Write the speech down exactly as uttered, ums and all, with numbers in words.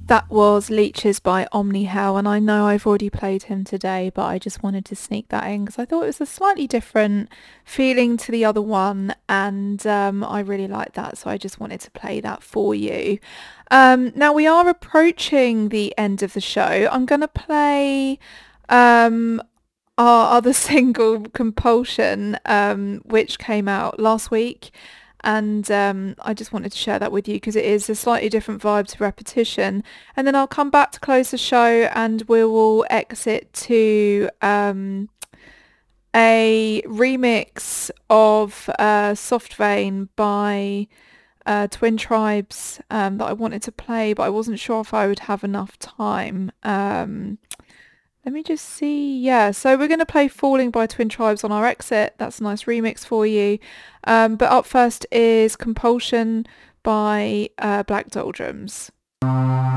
That was Leeches by Omni Hell, and I know I've already played him today, but I just wanted to sneak that in because I thought it was a slightly different feeling to the other one, and um, I really liked that, so I just wanted to play that for you. Um, now we are approaching the end of the show. I'm going to play um, our other single, Compulsion, um, which came out last week. And um, I just wanted to share that with you because it is a slightly different vibe to Repetition. And then I'll come back to close the show and we will exit to um, a remix of uh, Soft Vein by uh, Twin Tribes um, that I wanted to play, but I wasn't sure if I would have enough time. Um, let me just see. Yeah, so we're going to play Falling by Twin Tribes on our exit. That's a nice remix for you. Um, but up first is Compulsion by uh, Black Doldrums.